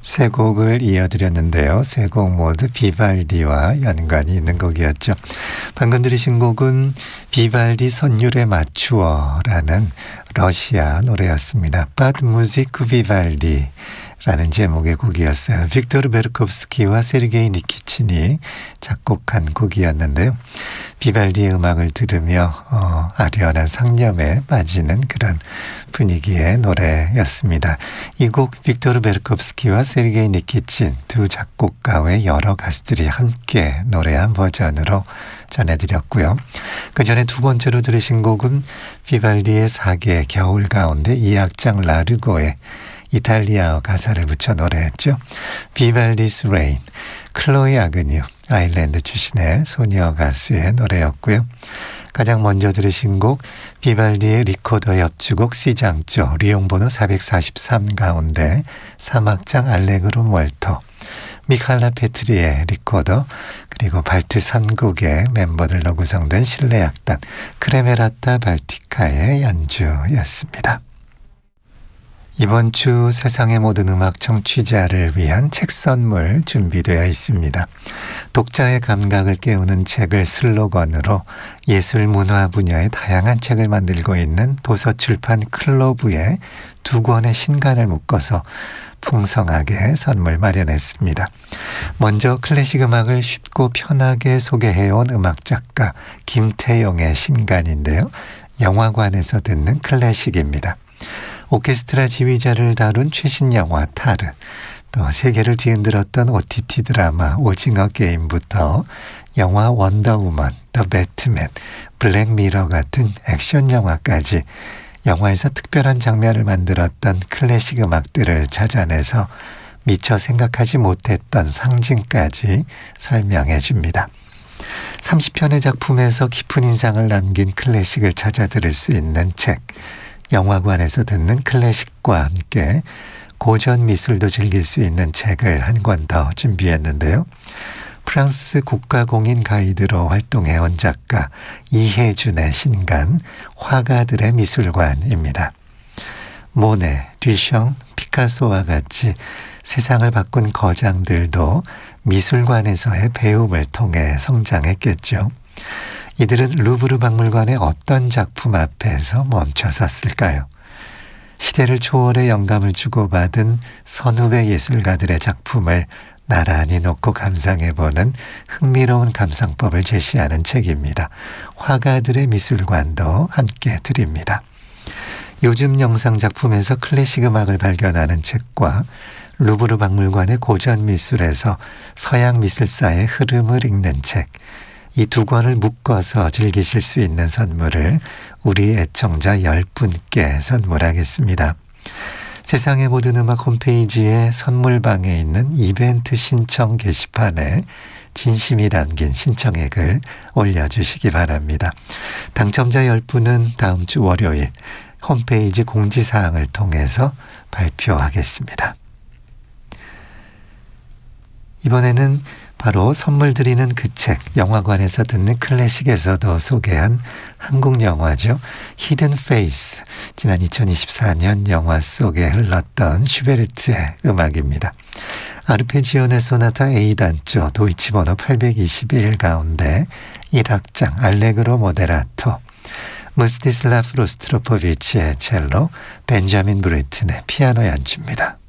세 곡을 이어드렸는데요. 세 곡 모두 비발디와 연관이 있는 곡이었죠. 방금 들으신 곡은 비발디 선율에 맞추어라는 러시아 노래였습니다. Bad Music Vivaldi 라는 제목의 곡이었어요. 빅토르 베르콥스키와 세르게이 니키친이 작곡한 곡이었는데요. 비발디의 음악을 들으며 아련한 상념에 빠지는 그런 분위기의 노래였습니다. 이 곡 빅토르 베르콥스키와 세르게이 니키친 두 작곡가의 여러 가수들이 함께 노래한 버전으로 전해드렸고요. 그 전에 두 번째로 들으신 곡은 비발디의 사계 겨울 가운데 이 악장 라르고의 이탈리아어 가사를 붙여 노래했죠. 비발디's Rain, 클로이 아그뉴, 아일랜드 출신의 소녀 가수의 노래였고요. 가장 먼저 들으신 곡 비발디의 리코더 협주곡 C장조 리용번호 443 가운데 3악장 알레그로 몰토, 미칼라 페트리의 리코더 그리고 발트 3국의 멤버들로 구성된 실내악단 크레메라타 발티카의 연주였습니다. 이번 주 세상의 모든 음악 청취자를 위한 책 선물 준비되어 있습니다. 독자의 감각을 깨우는 책을 슬로건으로 예술 문화 분야의 다양한 책을 만들고 있는 도서출판 클로브의 두 권의 신간을 묶어서 풍성하게 선물 마련했습니다. 먼저 클래식 음악을 쉽고 편하게 소개해온 음악작가 김태용의 신간인데요. 영화관에서 듣는 클래식입니다. 오케스트라 지휘자를 다룬 최신 영화 타르, 또 세계를 뒤흔들었던 OTT 드라마 오징어 게임부터 영화 원더우먼, 더 배트맨, 블랙미러 같은 액션 영화까지 영화에서 특별한 장면을 만들었던 클래식 음악들을 찾아내서 미처 생각하지 못했던 상징까지 설명해 줍니다. 30편의 작품에서 깊은 인상을 남긴 클래식을 찾아 들을 수 있는 책, 영화관에서 듣는 클래식과 함께 고전 미술도 즐길 수 있는 책을 한 권 더 준비했는데요. 프랑스 국가공인 가이드로 활동해온 작가 이혜준의 신간 화가들의 미술관입니다. 모네, 듀숑, 피카소와 같이 세상을 바꾼 거장들도 미술관에서의 배움을 통해 성장했겠죠. 이들은 루브르 박물관의 어떤 작품 앞에서 멈춰섰을까요? 시대를 초월해 영감을 주고받은 선후배 예술가들의 작품을 나란히 놓고 감상해보는 흥미로운 감상법을 제시하는 책입니다. 화가들의 미술관도 함께 드립니다. 요즘 영상 작품에서 클래식 음악을 발견하는 책과 루브르 박물관의 고전 미술에서 서양 미술사의 흐름을 읽는 책, 이 두 권을 묶어서 즐기실 수 있는 선물을 우리 애청자 10분께 선물하겠습니다. 세상의 모든 음악 홈페이지에 선물방에 있는 이벤트 신청 게시판에 진심이 담긴 신청액을 올려주시기 바랍니다. 당첨자 10분은 다음 주 월요일 홈페이지 공지사항을 통해서 발표하겠습니다. 이번에는 바로 선물 드리는 그 책, 영화관에서 듣는 클래식에서도 소개한 한국 영화죠. 히든 페이스, 지난 2024년 영화 속에 흘렀던 슈베르트의 음악입니다. 아르페지오네 소나타 A단조 도이치 번호 821 가운데 1악장 알레그로 모데라토, 무스티슬라프 로스트로포비치의 첼로, 벤자민 브레튼의 피아노 연주입니다.